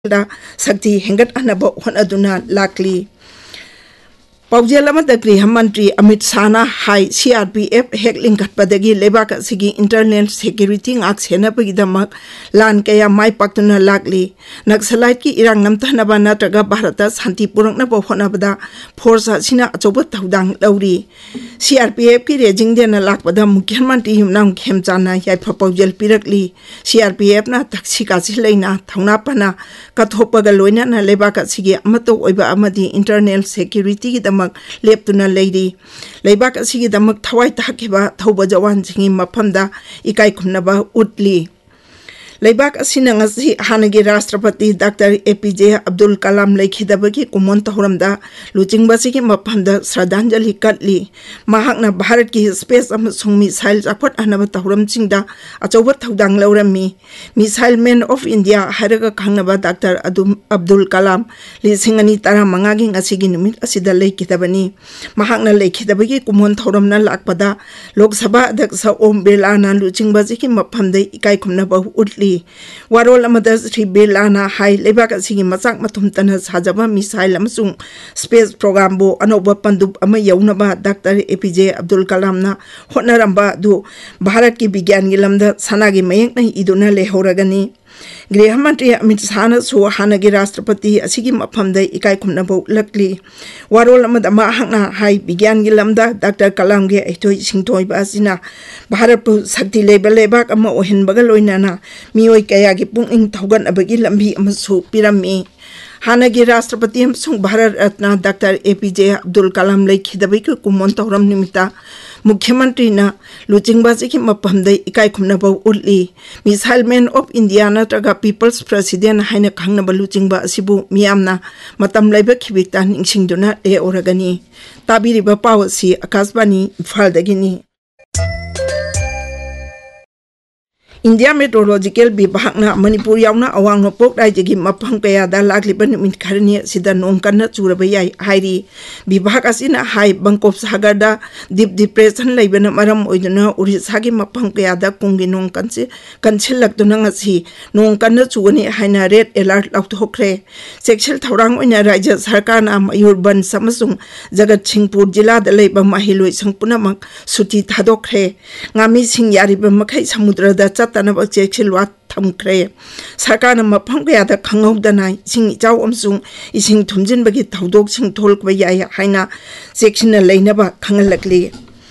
शक्ति हेंगट अनब होनदुना लाकली पाउजेल गृह मंत्री अमित शाह हाई CRPF हेक लिंखटपदगी लेबाक असिगी इंटरनल सिक्योरिटी ngak सेनबगीदमक लान कया माई पाक्तुना लाकली नक्सलाइट की इरांग नमथनबा नत्रगा भारत शांति पुरकनब होनबदा फोर्स असिना अचौब थौदांग लौरी CRPF की रेजिंग देना लाकपदा मुख्यमंत्री युमनाम खेमचाना याइफा पाउजेल पिरकली CRPF ना तक्सिकासि लेना थौनापना कथोपगा लोइना लेबाक असिगी अमतो ओइबा अमदी इंटरनल सिक्योरिटी की लेप्तुना लेरी लेबाक असिगी दमक थवाई ताकिबा थौबा जवान सिंगी मफमदा इकाई खुमनबा उटली लेबाक असिना ngasi हानगी राष्ट्रपति डॉक्टर APJ अब्दुल कलाम लेखिदबगी कुमोन तहरमदा लुचिंगबासिगी मफमदा श्रद्धांजलि कटली महाकना भारत की space अमसुंग missile जाफट Anab तहरमसिंगदा अचौब थौदांग लौरमी missile man of India हारगा खांगनबा doctor Abdul Kalam लिसिंगनी तारा मंगागी ngasiगी नुमित असिदा लेखिदबनी महाकना लेखिदबगी कुमोन तहरमना लाकपदा लोकसभा अध्यक्ष ओम बिरलाना लुचिंगबासिगी मफमदा इकाई खुमनबा उटली वारोल श्री बिरलाना हाई लेबाक असिगी मचाक मथुमतना साजबा मिसाइल अमसुंग स्पेस प्रोग्राम बो अनौबा पंदुब अमा यौनबा डॉक्टर APJ अब्दुल कलामना होनरंबा दु भारत की विज्ञान की लमदा सनागी मयंक नहीं इदुना लेहौरगनी गृह मंत्री अमित शाह सो हानगी राष्ट्रपति असिगी मफमदा इकाई खुमनबो लकली वारोल अमदमा हंगना हाई विज्ञान की लमदा डॉक्टर कलाम के ऐथोई सिंथोइबा असिना भारत पु शक्ति लेबा लेबाक अमा ओहिनबगा लोइनाना मियोय कया की पुंगिंग थौगन अबगी लंबी अमसु पिरमी हानगी राष्ट्रपति भारत रत्न डॉक्टर APJ अब्दुल कलाम लेखिदबगी कुमोन तौरम निमित्ता मुख्यमंत्री लुचिंगबासी की मफमदा इकाई खुमनब उटली missile man of India नत्रगा people's president हाइन खांगनब लुचिंगबा असिबु मियामना मतम लेबा खिबिकता निंगसिंगदुना लेओरगनी ताबिरिबा पावसी आकाशवाणी इम्फालदगिनी इंडिया मेट्रोलॉजिकल विभागना मणिपुर यावना अवांग नोपोक राज्य की मफम कयादा लाखलिबा नुमित खरनी सिदा नोंग कन्ना चुरबा याई हाइरी विभाग असिना हाई बंकोप सागरदा दीप डिप्रेशन लेबना मरम ओइदुना उड़ीसा की मफम कयादा कुंगी नोंग कंसिलक्तुना ngasi नोंग कन्ना चुगनी हाइना रेड अलर्ट लाउथोखरे सेक्शल थौरांग ओइना राज्य सरकारना मयूरबन समसुंग जगत सिंहपुर जिला दा लेबा महिलोय संपुनमक सुटी थादोखरे ngami sing yariba मखै समुद्र दा तनब चेक्सिलवा थमख्रे सरकार मफम कयादा खंगौदना इसिंग इचाव अमसुंग इसिंग थुमजिनबगी थौदोकसिंग थोलकबा याय हाइना चेक्सिना लेनबा खंगलकली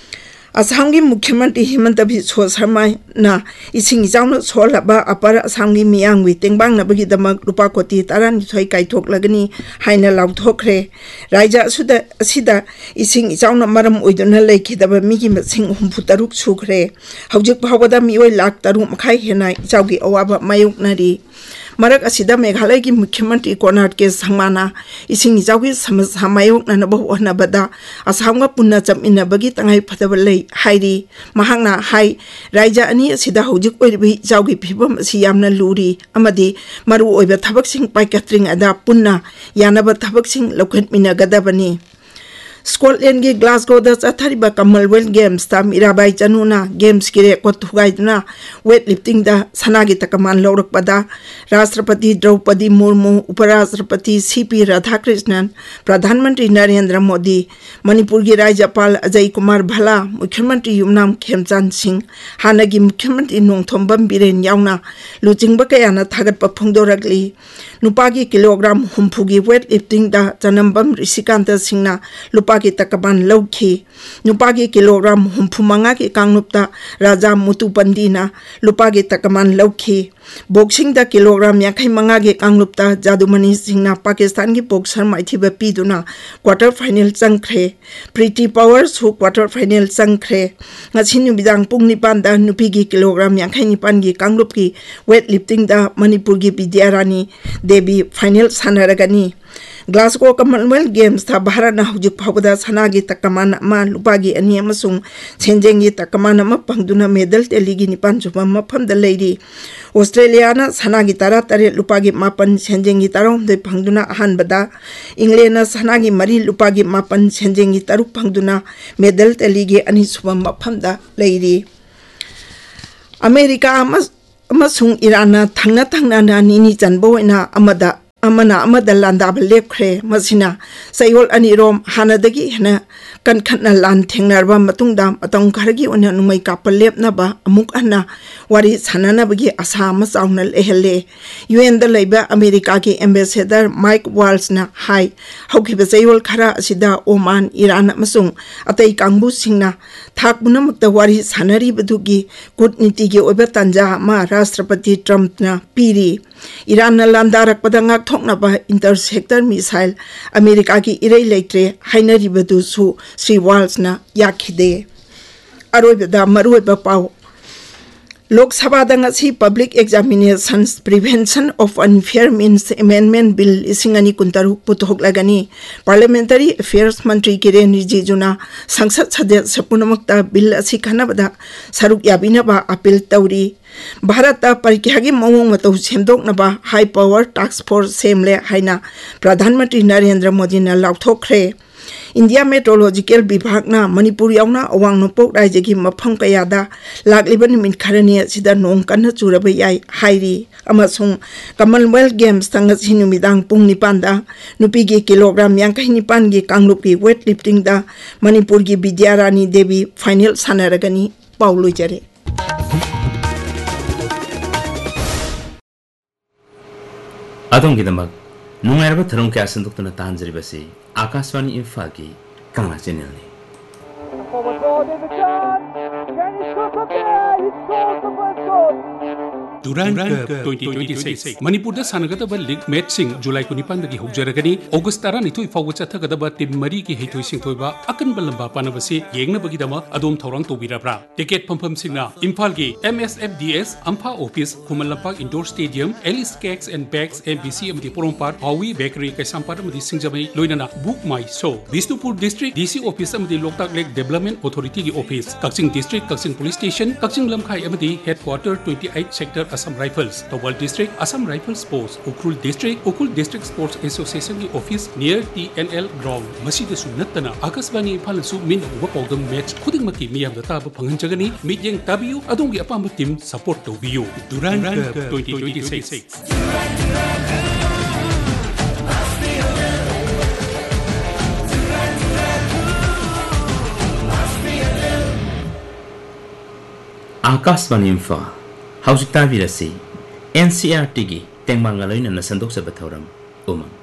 असम की मुख्यमंत्री हिमंत बिस्वा शर्मा इसिंग इचावना सोलबा अपर असम की मियांगवी तेंबांगनबगीदमक रुपा कोटी 12 काइथोकलगनी हाइना लाउथोखरे राज्य असिदा इसिंग इचावना मरम ओइदुना लेखिदबा मिगी मसिंग 63 सुखरे हौजिक फावदा मिओय लाख 3 मखाई हेना इचावगी अवाबा मायोकनरी मरक असिदा मेघालय की मुख्यमंत्री कोनार्ड के संगमाना इसिंग इचावगी समस्या मायोकननब होनबदा असमगा पुन्ना चमिनबगी तंगाई फदब लै हाइरी महांगना हाई राज्य अनी असिदा हौजिक ओइरबी इचावगी फिबम असि यामना लूरी अमदी मरु ओइबा थबकसिंग पाइकत्रिंग अदा पुन्ना यानब थबकसिंग लौखटमिनगदबनी स्कॉटलैंड के ग्लासगो चथरिबा कॉमनवेल्थ गेम्स ता मीराबाई चनुना गेम्स की रेकॉर्ड थुगाइदुना वेट लिफ्टिंग दा सनागी तकमान लौरकपदा राष्ट्रपति द्रौपदी मुर्मू उपराष्ट्रपति CP राधाकृष्णन प्रधानमंत्री नरेंद्र मोदी मणिपुर की राज्यपाल अजय कुमार भला मुख्यमंत्री युमनाम खेमचांद सिंह हानगी मुख्यमंत्री नोंथोंबम बिरेन यावना लुचिंगबा कयाना थागतपा फोंदोरगली नुपागी किलोग्राम 60 की वेट लिफ्टिंग दा चनंबम ऋषिकांत सिंहना लुपा की तकबान लौखी नुपा की किलोग्राम 65 की कांगनुप्ता राजा मुतुपंदीना लुपा की तकमान लौखी बॉक्सिंग दा किलोग्राम 55 की कांगनुप्ता जादुमणि सिंहना पाकिस्तान की बॉक्सर माइथिबा पीदुना क्वार्टर फाइनल चंख्रे प्रीति पावर सु quarter final चंख्रे ngasi nubidaang pung 9 दा नुपी की किलोग्राम 59 की कांगनुप की वेट लिफ्टिंग दा मणिपुर की विद्यारानी देवी फाइनल सानरगनी ग्लासगो कॉमनवेल्थ गेम्स था भारत हौजिक फावदा सनागी तकमान लुपागी अनी अमसुंग सेंजेंगी तकमान पंगदुना मेडल तेलीगी 9 सुबा मफमदा लेरी ऑस्ट्रेलिया सनागी 13 लुपागी 9 सेंजेंगी 13 पंगदुना अहानबदा इंग्लैंड सनागी 3 लुपागी 9 सेंजेंगी 3 पंगदुना मेडल तेलीगी अनी सुबा मफमदा लेरी अमेरिका अमसुंग इराना थंगना थंगना ना निनी चनबोइना अमदा लांदाब लेपख्रे मसिना सयोल अनिरोम हानादगी हना कनखना लान थेंगनारबा मतुंगदा मतंग खरगी ओना नुमै कापल लेपनाबा अमुक अन्ना वारी सानानाबगी आसा अमा चाउना लेहले यूएन दा लैबा अमेरिका की एम्बेसडर माइक वाल्सना हाई हौखिबा सयोल खरा असिदा ओमान इरान अमसुंग अतै कांगबु सिंगना थाक पुनमक्ता वारी सानारिबदुगी कूटनीतिगी ओबा तंजा मा राष्ट्रपति ट्रम्पना पीरी इरान लांदारकपदा थोकनाबा इंटरसेप्टर मिसाइल अमेरिका की इरई लेट्रे हाइनरिबदुसु श्री वाल्सना याखिदे अरोइबदा मरुइबा पाउ Lok Sabha दंगसी public examinations prevention of unfair means amendment bill इसिंगनी कुंतरु पुथोक लगनी पार्लियामेंटरी अफेयर्स मंत्री किरेन रिजिजुना संसद सदस्य पुनमक्ता बिल असि खनबदा सरुक याबिनबा अपील तौरी भारत परीक्षा की मौंग मतौ सेमदोकनबा हाई पावर टास्क फोर्स सेमले हाइना प्रधानमंत्री नरेंद्र मोदी ना लाउथोखरे इंडिया मेट्रोलॉजिकल विभाग ना मणिपुर यावना अवांग नोपोक राज्य की मफम कयादा लागलिबा निमित खरनी सिदा नोंग कन्ना चुरबा याई हाइरी अमसुंग कमनवेल्थ गेम्स तंगसी नुमिदांग पुंग निपानदा नुपी की किलोग्राम 59 की कांगलुप की वेट लिफ्टिंग दा मणिपुर की विद्यारानी देवी फाइनल सानरगनी पाउलु जरे अदोंगिदमक नुंगाइरबा थरम क्या संदुक्तना तांजरिबसी आकाशवाणी इम्फाल की कांगला चैनल ने Durand Cup 2026 Manipurda sanagada league match सिंग जुलाई 19 की हौजरगनी अगस्त 12 फाउब चथगदब टीम मरी की हेथोई सिंथोइबा अकन बलंबा पानबसी येंगनबगीदमा अदोम थौरांग तोबिराब्रा टिकेट फंफम सिंगना इम्फाल की MSFDS अम्फा office खुमलंपा indoor stadium Alice cakes and bags MBC अमदी पोरोंपार हावी बेकरी कैसांपार अमदी सिंगजमै लोइनाना बुक माई show Bishnupur district DC office अमदी Loktak lake development authority की office Kakching district Kakching police station Kakching लमखाई अमदी headquarter 28 sector Assam rifles तवल district Assam rifle sports Ukhrul district sports association की office near TNL ground मसीदसु नत्तना Akashvani इम्फालसु मिन उबा पौदम match खुदिंगमकी मियामदा ताब फंगनजगनी मियेंग ताबियु अदोंगी अपाम team support तौबियु दुरान cup 2026 Akashvani इम्फा हौजिक ताबिरसी NCERT की तेंगमांगा लोइनना संदोक्सबा थौरम उमंग